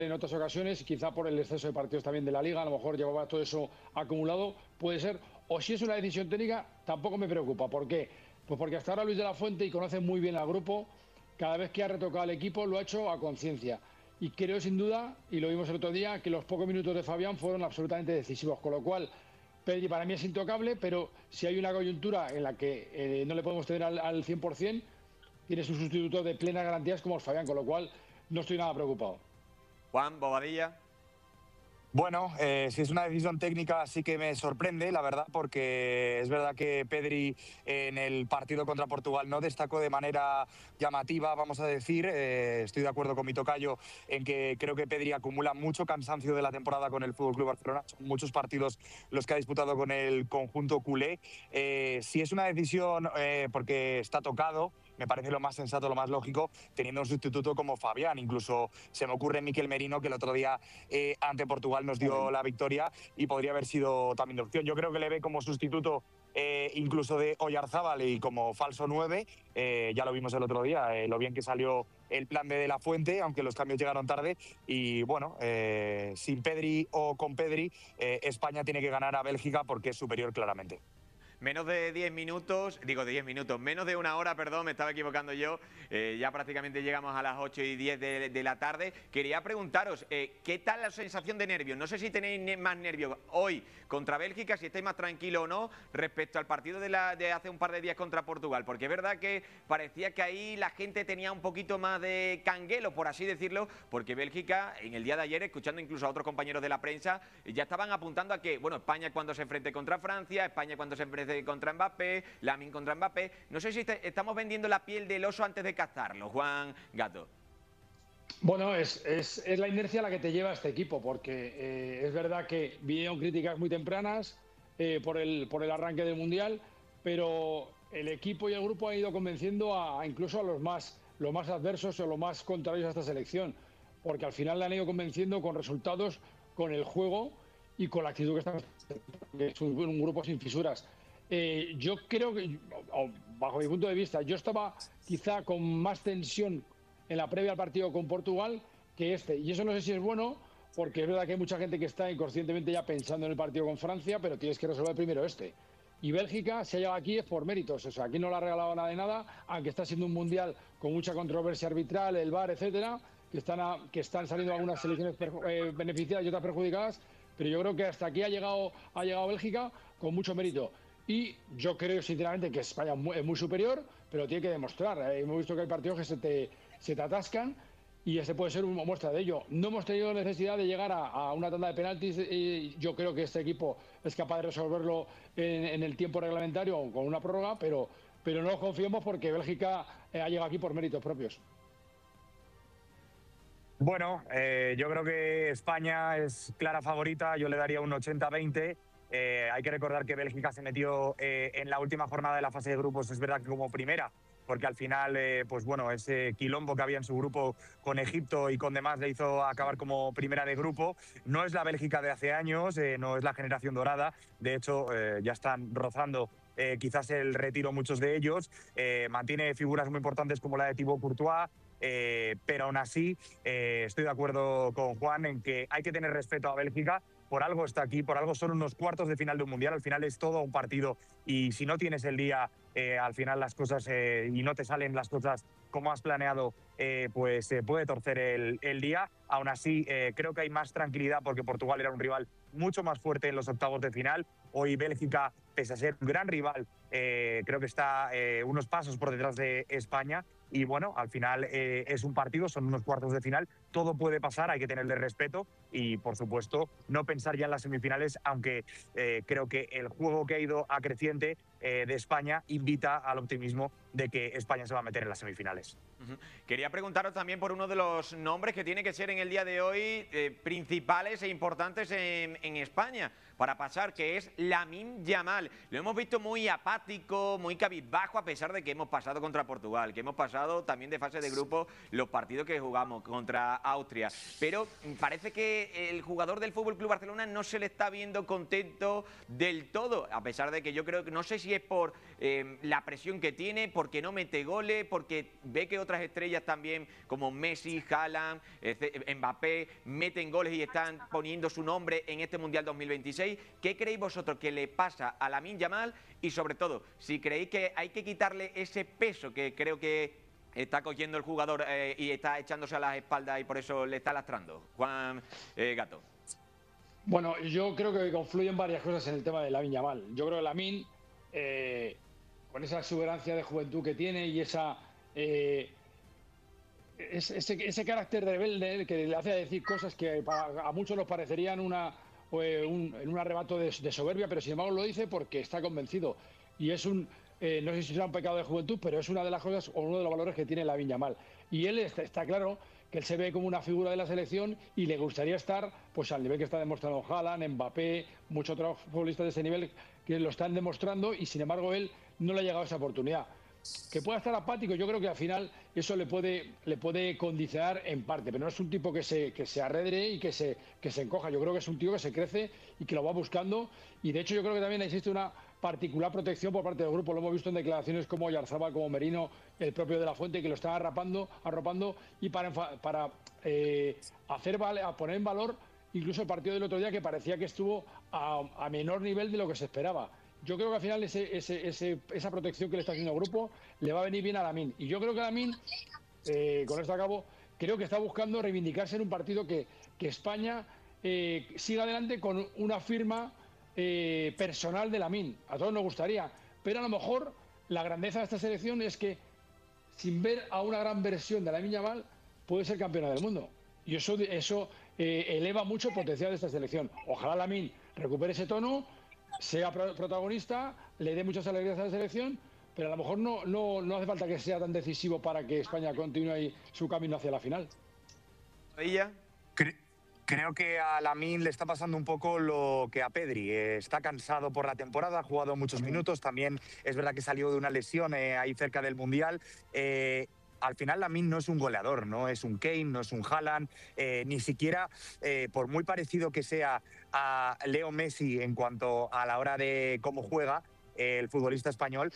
en otras ocasiones, quizá por el exceso de partidos también de la Liga, a lo mejor llevaba todo eso acumulado, puede ser. O si es una decisión técnica, tampoco me preocupa. ¿Por qué? Pues porque hasta ahora Luis de la Fuente, y conoce muy bien al grupo, cada vez que ha retocado al equipo lo ha hecho a conciencia. Y creo sin duda, y lo vimos el otro día, que los pocos minutos de Fabián fueron absolutamente decisivos. Con lo cual, Pedri para mí es intocable, pero si hay una coyuntura en la que no le podemos tener al 100%, tiene su sustituto de plenas garantías como es Fabián, con lo cual no estoy nada preocupado. Juan, Bobadilla. Bueno, si es una decisión técnica sí que me sorprende, la verdad, porque es verdad que Pedri en el partido contra Portugal no destacó de manera llamativa, vamos a decir. Estoy de acuerdo con mi tocayo en que creo que Pedri acumula mucho cansancio de la temporada con el FC Barcelona. Son muchos partidos los que ha disputado con el conjunto culé. Si es una decisión porque está tocado, me parece lo más sensato, lo más lógico, teniendo un sustituto como Fabián. Incluso se me ocurre Mikel Merino, que el otro día ante Portugal nos dio la victoria y podría haber sido también de opción. Yo creo que le ve como sustituto incluso de Oyarzábal y como falso 9. Ya lo vimos el otro día, lo bien que salió el plan de la Fuente, aunque los cambios llegaron tarde. Y bueno, sin Pedri o con Pedri, España tiene que ganar a Bélgica porque es superior claramente. Menos de 10 minutos, digo 10 minutos, menos de una hora, perdón, me estaba equivocando yo. Ya prácticamente llegamos a las 8:10 de la tarde. Quería preguntaros, ¿qué tal la sensación de nervios? No sé si tenéis más nervios hoy contra Bélgica, si estáis más tranquilos o no, respecto al partido de hace un par de días contra Portugal. Porque es verdad que parecía que ahí la gente tenía un poquito más de canguelo, por así decirlo, porque Bélgica, en el día de ayer, escuchando incluso a otros compañeros de la prensa, ya estaban apuntando a que, bueno, España cuando se enfrente contra Francia, España cuando se enfrente contra Mbappé, Lamine contra Mbappé. No sé si estamos vendiendo la piel del oso antes de cazarlo, Juan Gato. Bueno, es la inercia la que te lleva a este equipo, porque es verdad que vinieron críticas muy tempranas por el arranque del Mundial, pero el equipo y el grupo han ido convenciendo incluso a los más adversos o los más contrarios a esta selección, porque al final le han ido convenciendo con resultados, con el juego y con la actitud que están. Es un grupo sin fisuras. Yo creo que, bajo mi punto de vista, yo estaba quizá con más tensión en la previa al partido con Portugal que este. Y eso no sé si es bueno, porque es verdad que hay mucha gente que está inconscientemente ya pensando en el partido con Francia, pero tienes que resolver primero este. Y Bélgica se ha llegado aquí es por méritos. O sea, aquí no le ha regalado nada de nada, aunque está siendo un mundial con mucha controversia arbitral, el VAR, etcétera, que están saliendo algunas selecciones beneficiadas y otras perjudicadas. Pero yo creo que hasta aquí ha llegado Bélgica con mucho mérito. Y yo creo sinceramente que España es muy superior, pero tiene que demostrar. Hemos visto que hay partidos que se te atascan y este puede ser una muestra de ello. No hemos tenido necesidad de llegar a una tanda de penaltis y yo creo que este equipo es capaz de resolverlo en el tiempo reglamentario o con una prórroga, pero no confiemos porque Bélgica ha llegado aquí por méritos propios. Bueno, yo creo que España es clara favorita, yo le daría un 80-20. Hay que recordar que Bélgica se metió en la última jornada de la fase de grupos, es verdad que como primera, porque al final, pues bueno, ese quilombo que había en su grupo con Egipto y con demás le hizo acabar como primera de grupo. No es la Bélgica de hace años, no es la generación dorada, de hecho ya están rozando quizás el retiro muchos de ellos. Mantiene figuras muy importantes como la de Thibaut Courtois, pero aún así estoy de acuerdo con Juan en que hay que tener respeto a Bélgica. Por algo está aquí, por algo son unos cuartos de final de un mundial. Al final es todo un partido y si no tienes el día, al final las cosas y no te salen las cosas como has planeado, pues se puede torcer el día. Aún así, creo que hay más tranquilidad porque Portugal era un rival mucho más fuerte en los octavos de final. Hoy Bélgica, pese a ser un gran rival, creo que está unos pasos por detrás de España. Y bueno, al final es un partido, son unos cuartos de final, todo puede pasar, hay que tenerle respeto y, por supuesto, no pensar ya en las semifinales, aunque creo que el juego que ha ido acreciente de España invita al optimismo de que España se va a meter en las semifinales. Quería preguntaros también por uno de los nombres que tiene que ser en el día de hoy principales e importantes en España para pasar, que es Lamine Yamal. Lo hemos visto muy apático, muy cabizbajo, a pesar de que hemos pasado contra Portugal, que hemos pasado pasado, también de fase de grupo, los partidos que jugamos contra Austria. Pero parece que el jugador del FC Barcelona no se le está viendo contento del todo, a pesar de que yo creo que, no sé si es por la presión que tiene, porque no mete goles, porque ve que otras estrellas también, como Messi, Haaland, Mbappé, meten goles y están poniendo su nombre en este Mundial 2026. ¿Qué creéis vosotros que le pasa a Lamine Yamal? Y sobre todo, si creéis que hay que quitarle ese peso que creo que está cogiendo el jugador y está echándose a las espaldas y por eso le está lastrando. Juan Gato. Bueno, yo creo que confluyen varias cosas en el tema de Lamine Yamal. Yo creo que Lamine, con esa exuberancia de juventud que tiene y ese carácter rebelde que le hace decir cosas que a muchos nos parecerían en un arrebato de soberbia, pero sin embargo lo dice porque está convencido. Y es no sé si será un pecado de juventud, pero es una de las cosas o uno de los valores que tiene Lamine Yamal. Y él está claro que él se ve como una figura de la selección y le gustaría estar pues al nivel que está demostrando Haaland, Mbappé, muchos otros futbolistas de ese nivel que lo están demostrando, y sin embargo él no le ha llegado esa oportunidad. Que pueda estar apático, yo creo que al final eso le puede condicionar en parte, pero no es un tipo que se arredre y que se encoja. Yo creo que es un tío que se crece y que lo va buscando, y de hecho yo creo que también existe una particular protección por parte del grupo. Lo hemos visto en declaraciones como Oyarzabal, como Merino, el propio De La Fuente, que lo están arropando y para poner en valor incluso el partido del otro día, que parecía que estuvo a menor nivel de lo que se esperaba. Yo creo que al final esa protección que le está haciendo el grupo le va a venir bien a Lamine. Y yo creo que Lamine, con esto acabo, creo que está buscando reivindicarse en un partido que España siga adelante con una firma personal de Lamine. A todos nos gustaría, pero a lo mejor la grandeza de esta selección es que, sin ver a una gran versión de Lamine Yamal, puede ser campeona del mundo. Y eso eleva mucho el potencial de esta selección. Ojalá Lamine recupere ese tono, sea protagonista, le dé muchas alegrías a la selección, pero a lo mejor no hace falta que sea tan decisivo para que España continúe ahí su camino hacia la final. ¿Ella? Creo que a Lamine le está pasando un poco lo que a Pedri. Está cansado por la temporada, ha jugado muchos minutos. También es verdad que salió de una lesión ahí cerca del Mundial. Al final Lamine no es un goleador, no es un Kane, no es un Haaland, ni siquiera, por muy parecido que sea a Leo Messi en cuanto a la hora de cómo juega, el futbolista español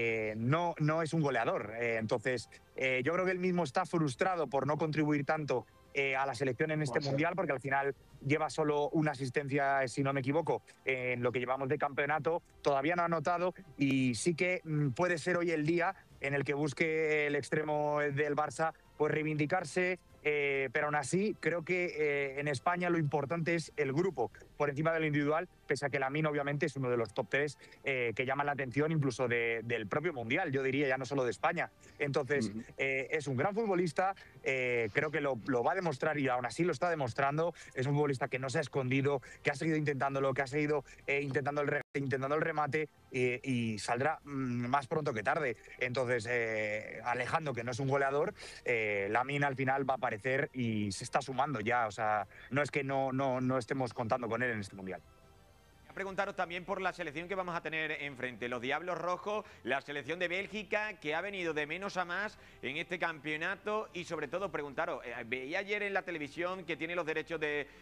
no es un goleador. Entonces, yo creo que él mismo está frustrado por no contribuir tanto a la selección en este Mundial, porque al final lleva solo una asistencia, si no me equivoco, en lo que llevamos de campeonato. Todavía no ha anotado y sí que puede ser hoy el día en el que busque el extremo del Barça pues reivindicarse, pero aún así creo que en España lo importante es el grupo por encima de lo individual, pese a que Lamine obviamente es uno de los top 3 que llaman la atención incluso del propio Mundial, yo diría, ya no solo de España. Entonces, es un gran futbolista, creo que lo va a demostrar y aún así lo está demostrando. Es un futbolista que no se ha escondido, que ha seguido intentándolo, que ha seguido intentando el remate y saldrá más pronto que tarde. Entonces, alejando que no es un goleador, Lamine al final va a aparecer y se está sumando ya. O sea, no es que no estemos contando con él en este Mundial. Preguntaros también por la selección que vamos a tener enfrente, los Diablos Rojos, la selección de Bélgica, que ha venido de menos a más en este campeonato, y sobre todo preguntaros, veía ayer en la televisión que tiene los derechos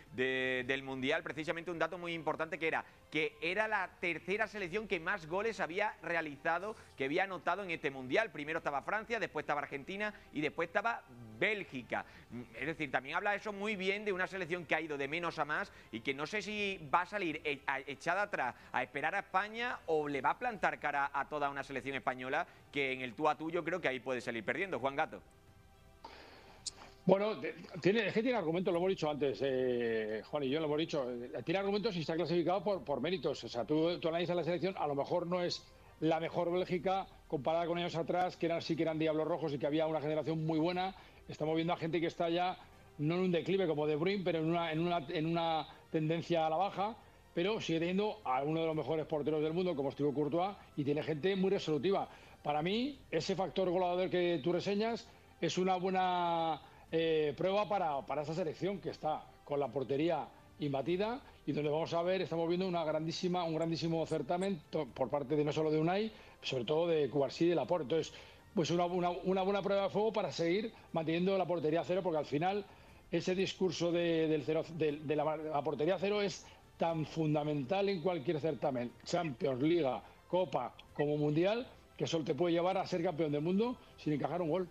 del Mundial, precisamente un dato muy importante, que era la tercera selección que más goles había realizado, que había anotado en este Mundial. Primero estaba Francia, después estaba Argentina y después estaba Bélgica. Es decir, también habla eso muy bien de una selección que ha ido de menos a más y que no sé si va a salir echada atrás a esperar a España o le va a plantar cara a toda una selección española que en el tú a tú yo creo que ahí puede salir perdiendo. Juan Gato. Bueno, es que tiene argumentos, lo hemos dicho antes, Juan y yo lo hemos dicho, tiene argumentos y está clasificado por méritos. O sea, tú analizas la selección, a lo mejor no es la mejor Bélgica comparada con años atrás, que sí que eran Diablos Rojos y que había una generación muy buena. Estamos viendo a gente que está ya no en un declive como De Bruyne, pero en una tendencia a la baja, pero sigue teniendo a uno de los mejores porteros del mundo como Thibaut Courtois y tiene gente muy resolutiva. Para mí, ese factor goleador que tú reseñas es una buena prueba para esa selección que está con la portería imbatida y donde vamos a ver, estamos viendo un grandísimo certamen por parte de no solo de Unai, sobre todo de Cubarsí y de Laporte. Entonces, pues una buena prueba de fuego para seguir manteniendo la portería a cero, porque al final ese discurso de la portería a cero es tan fundamental en cualquier certamen, Champions, Liga, Copa como Mundial, que solo te puede llevar a ser campeón del mundo sin encajar un gol.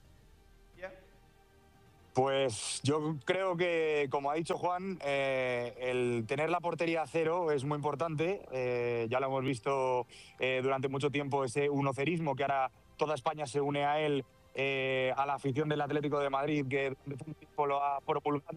Pues yo creo que, como ha dicho Juan, el tener la portería a cero es muy importante. Ya lo hemos visto durante mucho tiempo, ese unocerismo que ahora toda España se une a él, a la afición del Atlético de Madrid, que durante un tiempo lo ha promulgado.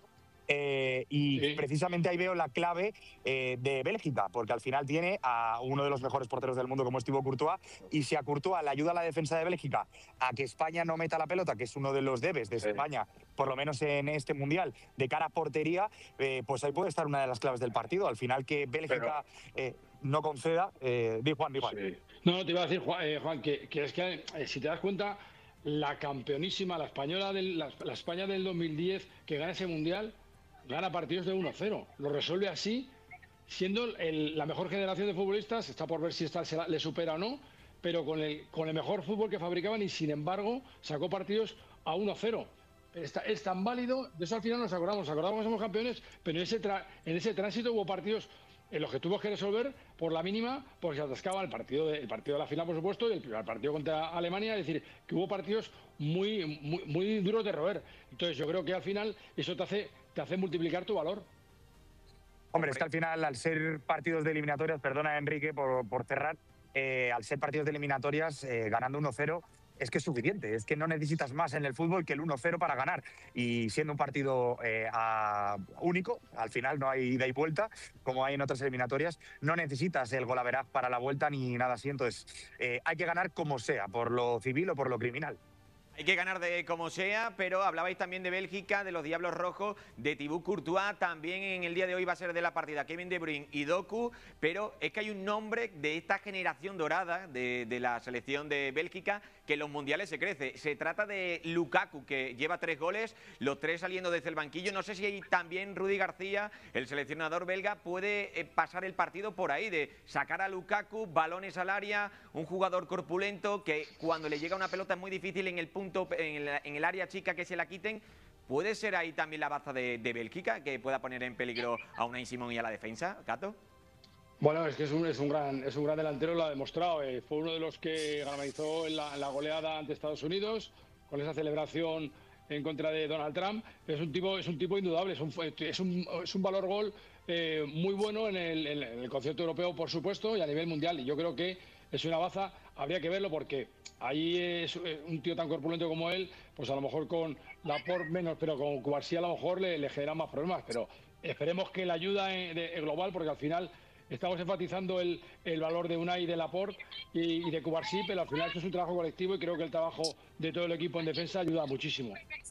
Y Sí. precisamente ahí veo la clave de Bélgica, porque al final tiene a uno de los mejores porteros del mundo como es Thibaut Courtois, y si a Courtois le ayuda a la defensa de Bélgica a que España no meta la pelota, que es uno de los debes de España, por lo menos en este Mundial, de cara a portería, pues ahí puede estar una de las claves del partido. Al final que Bélgica no conceda. Di Juan. Sí. No, te iba a decir, Juan, que es que si te das cuenta, la campeonísima, la española la España del 2010, que gana ese Mundial, gana partidos de 1-0. Lo resuelve así, siendo la mejor generación de futbolistas. Está por ver si esta le supera o no, pero con el mejor fútbol que fabricaban, y sin embargo sacó partidos a 1-0. Es tan válido, de eso al final nos acordamos que somos campeones, pero en ese tránsito hubo partidos en los que tuvo que resolver por la mínima, porque se atascaba el partido de la final, por supuesto, y el primer partido contra Alemania. Es decir, que hubo partidos muy duros de roer. Entonces yo creo que al final eso te hace multiplicar tu valor. Hombre, es que al final, al ser partidos de eliminatorias, perdona Enrique por cerrar, al ser partidos de eliminatorias, ganando 1-0, es que es suficiente. Es que no necesitas más en el fútbol que el 1-0 para ganar. Y siendo un partido único, al final no hay ida y vuelta, como hay en otras eliminatorias, no necesitas el golaveraz para la vuelta ni nada así. Entonces, hay que ganar como sea, por lo civil o por lo criminal. Hay que ganar de como sea, pero hablabais también de Bélgica, de los Diablos Rojos, de Thibaut Courtois. También en el día de hoy va a ser de la partida Kevin De Bruyne y Doku, pero es que hay un nombre de esta generación dorada de la selección de Bélgica que en los mundiales se crece. Se trata de Lukaku, que lleva 3 goles, los 3 saliendo desde el banquillo. No sé si también Rudi García, el seleccionador belga, puede pasar el partido por ahí, de sacar a Lukaku, balones al área, un jugador corpulento que cuando le llega una pelota es muy difícil en el punto, en el área chica, que se la quiten. ¿Puede ser ahí también la baza de Bélgica, que pueda poner en peligro a Unai Simón y a la defensa, Gato? Bueno, es que es un gran delantero, lo ha demostrado. Fue uno de los que ganó en la goleada ante Estados Unidos, con esa celebración en contra de Donald Trump. Es un tipo indudable, es un valor gol muy bueno en el concierto europeo, por supuesto, y a nivel mundial. Y yo creo que es una baza, habría que verlo, porque ahí es un tío tan corpulento como él, pues a lo mejor con Laporte menos, pero con Cubarsí a lo mejor le genera más problemas. Pero esperemos que la ayuda global, porque al final estamos enfatizando el valor de Unai, de Laporte y de Cubarsí, pero al final esto es un trabajo colectivo, y creo que el trabajo de todo el equipo en defensa ayuda muchísimo.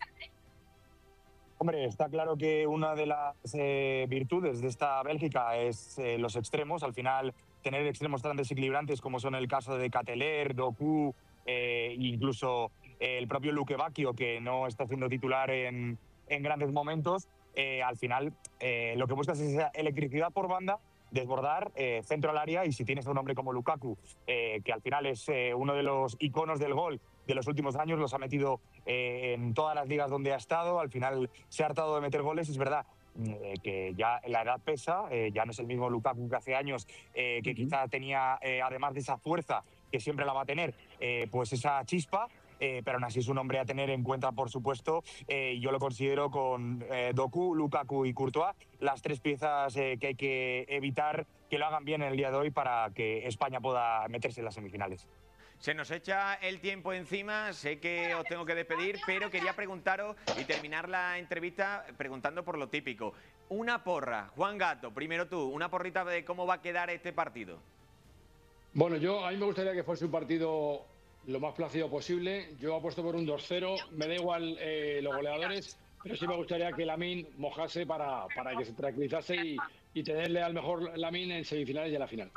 Hombre, está claro que una de las virtudes de esta Bélgica es los extremos. Al final, tener extremos tan desequilibrantes como son el caso de Cateler, Doku, incluso el propio Luque Bacchio, que no está siendo titular en grandes momentos. Al final, lo que buscas es esa electricidad por banda, desbordar, centro al área, y si tienes a un hombre como Lukaku, que al final es uno de los iconos del gol de los últimos años, los ha metido en todas las ligas donde ha estado, al final se ha hartado de meter goles. Es verdad que ya la edad pesa, ya no es el mismo Lukaku que hace años, que quizá tenía, además de esa fuerza que siempre la va a tener, pues esa chispa. Pero aún así es un hombre a tener en cuenta, por supuesto. Yo lo considero con Doku, Lukaku y Courtois las 3 piezas que hay que evitar que lo hagan bien en el día de hoy para que España pueda meterse en las semifinales. Se nos echa el tiempo encima, sé que os tengo que despedir, pero quería preguntaros y terminar la entrevista preguntando por lo típico. Una porra, Juan Gato, primero tú, una porrita de cómo va a quedar este partido. Bueno, a mí me gustaría que fuese un partido lo más plácido posible. Yo apuesto por un 2-0, me da igual los goleadores, pero sí me gustaría que Lamine mojase para que se tranquilizase y tenerle al mejor Lamine en semifinales y en la final.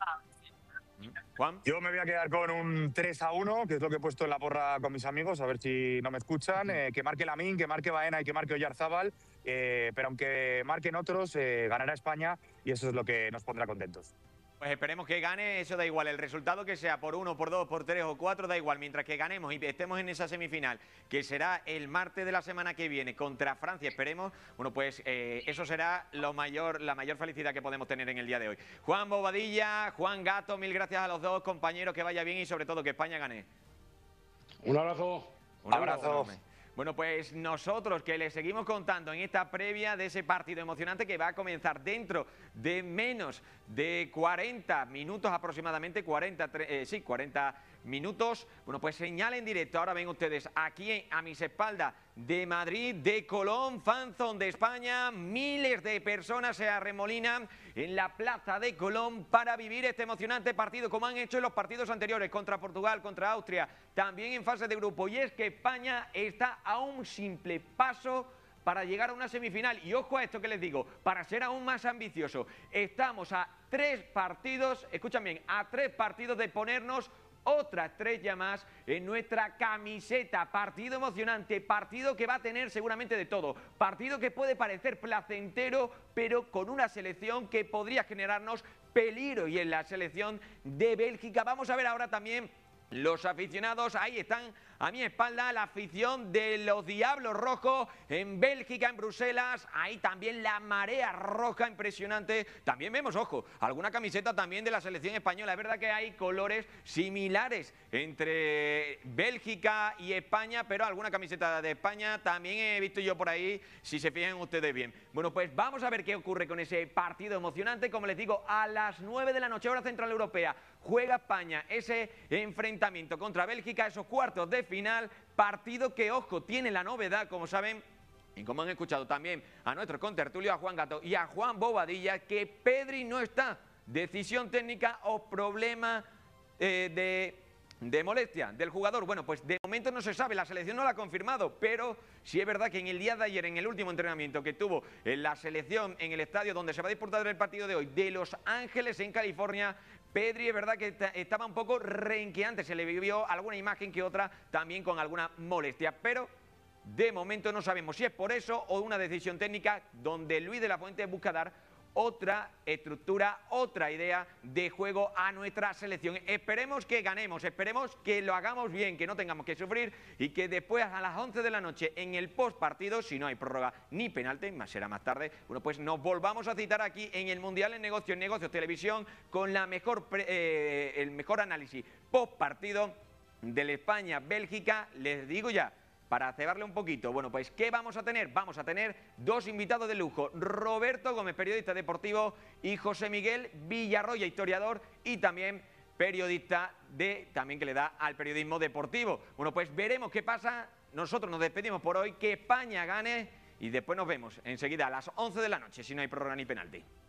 Juan. Yo me voy a quedar con un 3-1, que es lo que he puesto en la porra con mis amigos, a ver si no me escuchan. Que marque Lamine, que marque Baena y que marque Oyarzábal, pero aunque marquen otros, ganará España, y eso es lo que nos pondrá contentos. pues esperemos que gane, eso da igual, el resultado que sea por 1, por 2, por 3 o 4, da igual, mientras que ganemos y estemos en esa semifinal, que será el martes de la semana que viene contra Francia, esperemos, bueno, pues eso será la mayor felicidad que podemos tener en el día de hoy. Juan Bobadilla, Juan Gato, mil gracias a los dos compañeros, que vaya bien y sobre todo que España gane. Un abrazo. Un abrazo. Bueno, pues nosotros que les seguimos contando en esta previa de ese partido emocionante que va a comenzar dentro de menos de 40 minutos aproximadamente, 40 minutos. Bueno, pues señal en directo, ahora ven ustedes aquí a mis espaldas de Madrid, de Colón, fanzone de España, miles de personas se arremolinan en la plaza de Colón para vivir este emocionante partido, como han hecho en los partidos anteriores, contra Portugal, contra Austria, también en fase de grupo, y es que España está a un simple paso para llegar a una semifinal, y ojo a esto que les digo, para ser aún más ambicioso, estamos a 3 partidos, escuchen bien, a 3 partidos de ponernos otra estrella más en nuestra camiseta. Partido emocionante, partido que va a tener seguramente de todo, partido que puede parecer placentero, pero con una selección que podría generarnos peligro, y en la selección de Bélgica. Vamos a ver ahora también los aficionados, ahí están a mi espalda, la afición de los Diablos Rojos en Bélgica, en Bruselas, ahí también la marea roja impresionante. También vemos, ojo, alguna camiseta también de la selección española. Es verdad que hay colores similares entre Bélgica y España, pero alguna camiseta de España también he visto yo por ahí, si se fijan ustedes bien. Bueno, pues vamos a ver qué ocurre con ese partido emocionante. Como les digo, a las 9 de la noche, hora central europea, juega España ese enfrentamiento contra Bélgica, esos cuartos de final, partido que, ojo, tiene la novedad, como saben, y como han escuchado también a nuestro contertulio, a Juan Gato y a Juan Bobadilla, que Pedri no está. Decisión técnica o problema de molestia del jugador. Bueno, pues de momento no se sabe, la selección no lo ha confirmado, pero sí es verdad que en el día de ayer, en el último entrenamiento que tuvo en la selección en el estadio donde se va a disputar el partido de hoy, de Los Ángeles, en California, Pedri es verdad que estaba un poco renqueante, se le vio alguna imagen que otra también con alguna molestia, pero de momento no sabemos si es por eso o una decisión técnica donde Luis de la Fuente busca dar otra estructura, otra idea de juego a nuestra selección. Esperemos que ganemos, esperemos que lo hagamos bien, que no tengamos que sufrir y que después a las 11 de la noche en el post partido, si no hay prórroga ni penalti, más será más tarde, bueno, pues nos volvamos a citar aquí en el Mundial en Negocios Televisión con la el mejor análisis post partido del España-Bélgica. Les digo ya, para cebarle un poquito, bueno, pues ¿qué vamos a tener? Vamos a tener 2 invitados de lujo, Roberto Gómez, periodista deportivo, y José Miguel Villarroya, historiador y también periodista también que le da al periodismo deportivo. Bueno, pues veremos qué pasa. Nosotros nos despedimos por hoy, que España gane y después nos vemos enseguida a las 11 de la noche, si no hay prórroga ni penalti.